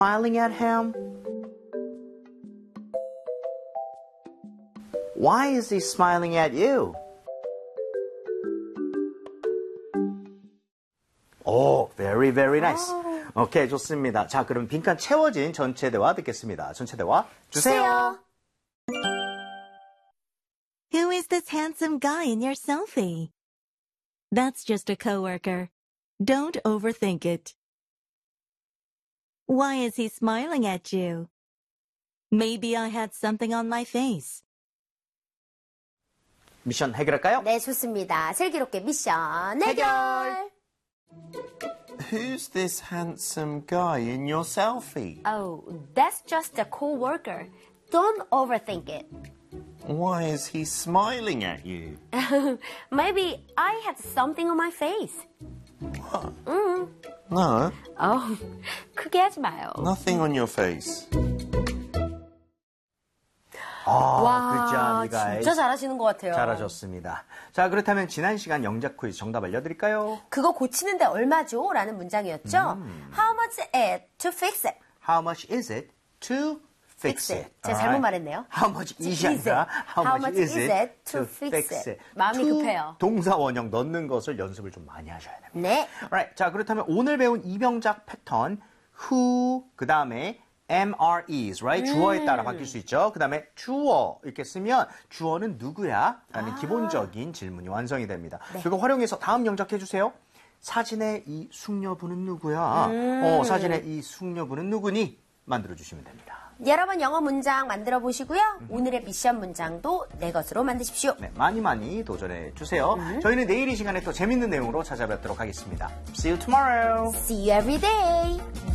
Smiling at him? Why is he smiling at you? 오, very, very nice. 오케이, 좋습니다. 자, 그럼 빈칸 채워진 전체 대화 듣겠습니다. 전체 대화 주세요. Who is this handsome guy in your selfie? That's just a coworker. Don't overthink it. Why is he smiling at you? Maybe I had something on my face. 미션 해결할까요? 네, 좋습니다. 슬기롭게 미션 해결! Who's this handsome guy in your selfie? Oh, that's just a coworker. Don't overthink it. Why is he smiling at you? Maybe I had something on my face. What? No, Oh, 크게 하지 마요. nothing on your face. 와, good job, you guys. 진짜 잘하시는 것 같아요. 잘하셨습니다. 자, 그렇다면 지난 시간 영작 퀴즈 정답 알려드릴까요? 그거 고치는데 얼마죠? 라는 문장이었죠. How much is it to fix it? How much is it to fix it? 제가 잘못 말했네요. How much is it? How much is it to fix it? 마음이 to 급해요. 동사 원형 넣는 것을 연습을 좀 많이 하셔야 됩니다. 네. Alright, 자, 그렇다면 오늘 배운 이병작 패턴 who, 그 다음에 MREs, right? 주어에 따라 바뀔 수 있죠. 그 다음에 주어 이렇게 쓰면 주어는 누구야? 라는 기본적인 질문이 완성이 됩니다. 그거 활용해서 다음 영작 해주세요. 사진의 이 숙녀분은 누구야? 사진의 이 숙녀분은 누구니? 만들어주시면 됩니다. 여러분 영어 문장 만들어 보시고요. 오늘의 미션 문장도 내 것으로 만드십시오. 네, 많이 많이 도전해 주세요. 저희는 내일 이 시간에 또 재밌는 내용으로 찾아뵙도록 하겠습니다. See you tomorrow. See you every day.